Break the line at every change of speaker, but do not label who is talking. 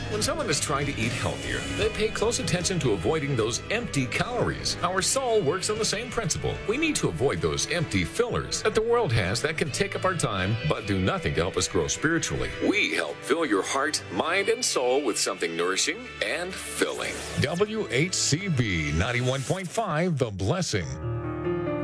When someone is trying to eat healthier, they pay close attention to avoiding those empty calories. Our soul works on the same principle. We need to avoid those empty fillers that the world has that can take up our time but do nothing to help us grow spiritually. We help fill your heart, mind, and soul with something nourishing and filling. WHCB 91.5 The Blessing.